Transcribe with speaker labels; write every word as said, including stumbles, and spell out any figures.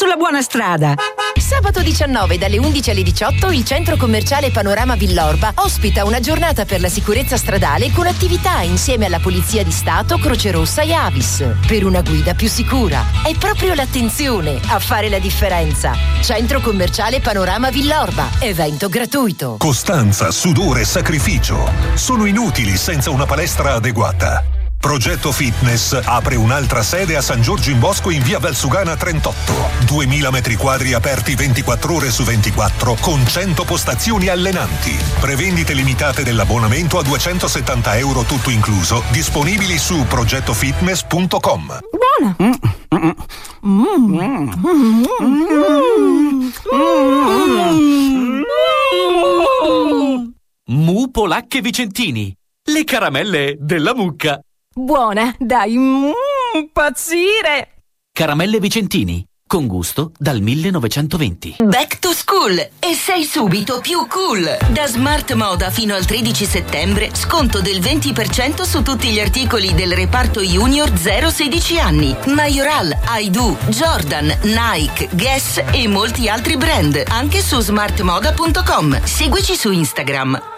Speaker 1: sulla buona strada.
Speaker 2: Sabato diciannove dalle undici alle diciotto il centro commerciale Panorama Villorba ospita una giornata per la sicurezza stradale con attività insieme alla Polizia di Stato, Croce Rossa e Avis. Per una guida più sicura. È proprio l'attenzione a fare la differenza. Centro commerciale Panorama Villorba. Evento gratuito.
Speaker 3: Costanza, sudore, sacrificio sono inutili senza una palestra adeguata. Progetto Fitness apre un'altra sede a San Giorgio in Bosco in via Valsugana trentotto. duemila metri quadri aperti ventiquattro ore su ventiquattro con cento postazioni allenanti. Prevendite limitate dell'abbonamento a duecentosettanta euro tutto incluso, disponibili su progettofitness punto com.
Speaker 1: Buona! Mm. Mm. Mm.
Speaker 4: Mm. Mu Polacche Vicentini, le caramelle della mucca.
Speaker 5: Buona, dai, mm, impazzire!
Speaker 4: Caramelle Vicentini, con gusto dal millenovecentoventi.
Speaker 6: Back to school e sei subito più cool. Da Smart Moda fino al tredici settembre sconto del venti per cento su tutti gli articoli del reparto Junior zero sedici anni. Majoral, I Do, Jordan, Nike, Guess e molti altri brand. Anche su smart moda punto com. Seguici su Instagram.